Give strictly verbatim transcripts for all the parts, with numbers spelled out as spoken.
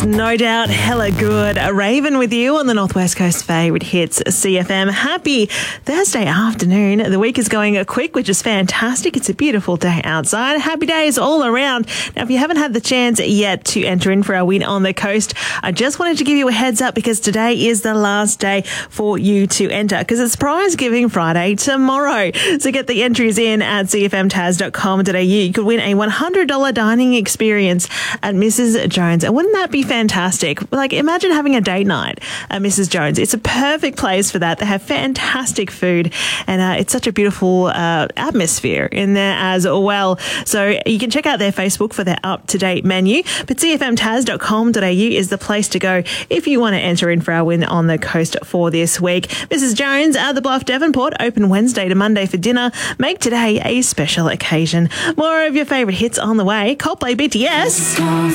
Yes, no doubt, hella good. A Raven with you on the Northwest Coast favourite hits, C F M. Happy Thursday afternoon. The week is going quick, which is fantastic. It's a beautiful day outside. Happy days all around. Now, if you haven't had the chance yet to enter in for our win on the coast, I just wanted to give you a heads up because today is the last day for you to enter because it's Prize Giving Friday tomorrow. So get the entries in at c f m tas dot com dot a u. You could win a one hundred dollars dining experience at Missus Jones. And wouldn't that be fantastic? Like, imagine having a date night at Missus Jones. It's a perfect place for that. They have fantastic food and uh, it's such a beautiful uh, atmosphere in there as well. So you can check out their Facebook for their up-to-date menu. But c f m tas dot com dot a u is the place to go if you want to enter in for our win on the coast for this week. Missus Jones at the Bluff, Devonport, open Wednesday to Monday for dinner. Make today a special occasion. More of your favourite hits on the way. Coldplay, B T S.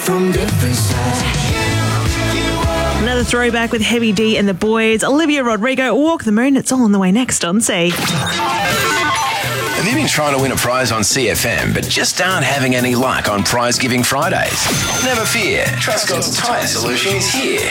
Another throwback with Heavy D and the Boys. Olivia Rodrigo, Walk the Moon. It's all on the way next on C. Have you been trying to win a prize on C F M but just aren't having any luck on Prize Giving Fridays? Never fear. Trustcott's Tyre Solution is here.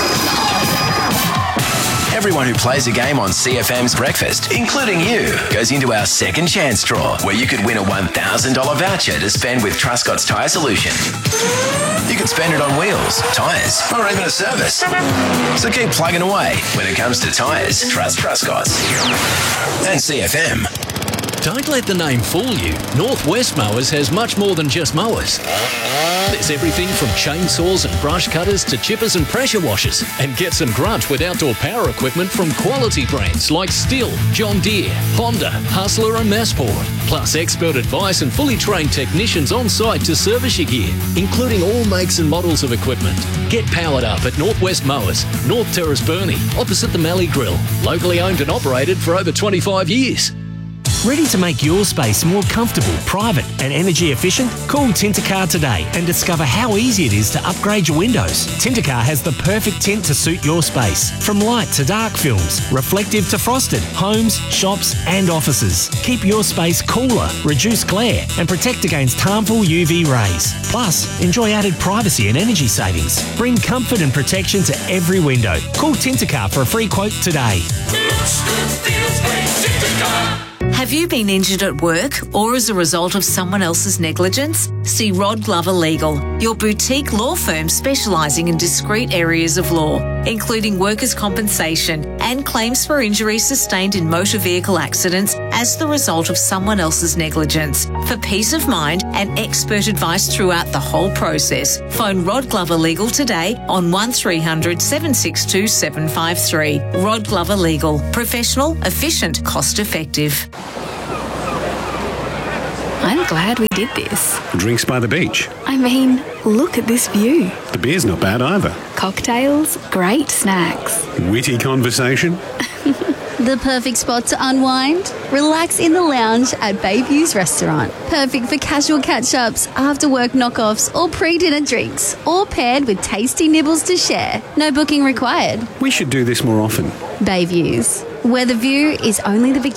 Everyone who plays a game on C F M's Breakfast, including you, goes into our second chance draw where you could win a one thousand dollars voucher to spend with Trustcott's Tyre Solution. You can spend it on wheels, tyres, or even a service. So keep plugging away. When it comes to tyres, trust Trustcott's. And C F M. Don't let the name fool you. Northwest Mowers has much more than just mowers. There's everything from chainsaws and brush cutters to chippers and pressure washers. And get some grunt with outdoor power equipment from quality brands like Stihl, John Deere, Honda, Hustler and Massport. Plus expert advice and fully trained technicians on site to service your gear, including all makes and models of equipment. Get powered up at Northwest Mowers, North Terrace Burnie, opposite the Mallee Grill. Locally owned and operated for over twenty-five years. Ready to make your space more comfortable, private and energy efficient? Call Tintercar today and discover how easy it is to upgrade your windows. Tintercar has the perfect tint to suit your space. From light to dark films, reflective to frosted, homes, shops and offices. Keep your space cooler, reduce glare and protect against harmful U V rays. Plus, enjoy added privacy and energy savings. Bring comfort and protection to every window. Call Tintercar for a free quote today. Have you been injured at work or as a result of someone else's negligence? See Rod Glover Legal, your boutique law firm specialising in discrete areas of law, including workers' compensation and claims for injuries sustained in motor vehicle accidents as the result of someone else's negligence. For peace of mind and expert advice throughout the whole process, phone Rod Glover Legal today on one three hundred, seven six two, seven five three. Rod Glover Legal. Professional, efficient, cost effective. I'm glad we did this. Drinks by the beach. I mean, look at this view. The beer's not bad either. Cocktails, great snacks. Witty conversation. The perfect spot to unwind? Relax in the lounge at Bayview's Restaurant. Perfect for casual catch-ups, after-work knockoffs or pre-dinner drinks. All paired with tasty nibbles to share. No booking required. We should do this more often. Bayview's, where the view is only the beginning.